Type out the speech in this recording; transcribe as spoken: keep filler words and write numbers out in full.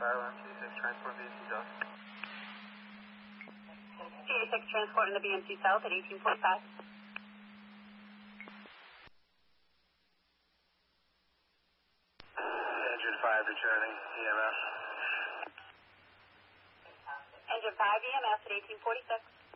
five on T six transport B M C South. T six transport in the B M C South at eighteen forty-five. Engine five returning E M S. Engine five E M S at eighteen forty-six.